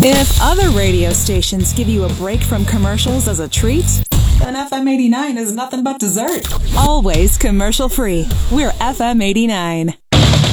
If other radio stations give you a break from commercials as a treat, then FM 89 is nothing but dessert. Always commercial free. We're FM 89.